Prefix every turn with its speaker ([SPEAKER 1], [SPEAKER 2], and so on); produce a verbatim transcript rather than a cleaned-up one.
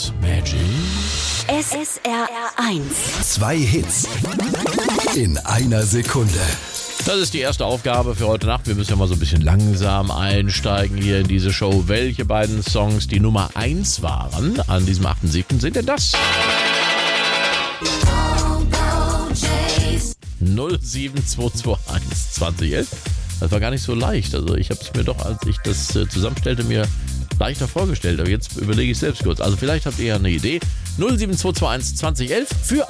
[SPEAKER 1] Dance Magic.
[SPEAKER 2] S S R eins.
[SPEAKER 3] Zwei Hits in einer Sekunde.
[SPEAKER 1] Das ist die erste Aufgabe für heute Nacht. Wir müssen ja mal so ein bisschen langsam einsteigen hier in diese Show. Welche beiden Songs die Nummer eins waren an diesem achten siebten sind denn das? null sieben zwei zwei eins zwanzig elf. Das war gar nicht so leicht. Also ich habe es mir doch, als ich das äh, zusammenstellte, mir leichter vorgestellt. Aber jetzt überlege ich selbst kurz. Also vielleicht habt ihr ja eine Idee. null sieben zwei zwei eins zwanzig elf für